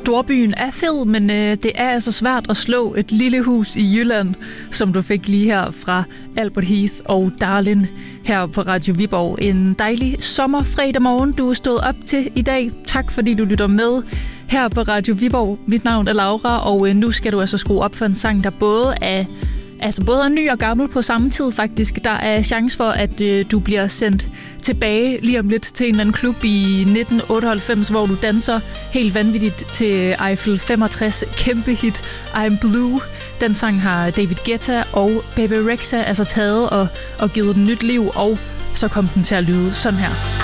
Storbyen er fed, men det er altså svært at slå et lille hus i Jylland, som du fik lige her fra Albert Heath og Darlin her på Radio Viborg. En dejlig sommerfredag morgen, du er stået op til i dag. Tak fordi du lytter med her på Radio Viborg. Mit navn er Laura, og nu skal du altså skrue op for en sang, der både er ny og gammel på samme tid faktisk. Der er chance for, at du bliver sendt tilbage lige om lidt til en eller anden klub i 1998, hvor du danser helt vanvittigt til Eiffel 65 kæmpe hit I'm Blue. Den sang har David Guetta og Bebe Rexha altså taget og givet den nyt liv, og så kom den til at lyde sådan her.